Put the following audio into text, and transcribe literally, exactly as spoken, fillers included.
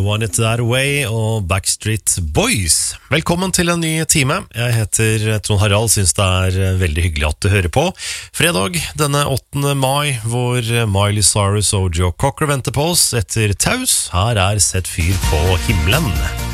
Want It That Way og Backstreet Boys. Velkommen til en ny time. Jeg heter Trond Harald, synes det er veldig hyggelig at du hører på. Fredag denne åttende mai, hvor Miley Cyrus og Joe Cocker venter på oss etter taus. Her er Sett fyr på himmelen.